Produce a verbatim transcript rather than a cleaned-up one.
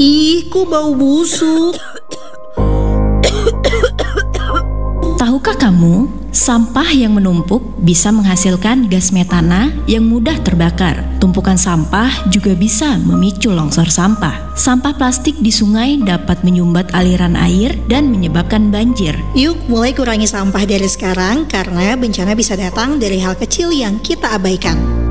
Ih, kok bau busuk? Tahukah kamu, sampah yang menumpuk bisa menghasilkan gas metana yang mudah terbakar. Tumpukan sampah juga bisa memicu longsor sampah. Sampah plastik di sungai dapat menyumbat aliran air dan menyebabkan banjir. Yuk mulai kurangi sampah dari sekarang karena bencana bisa datang dari hal kecil yang kita abaikan.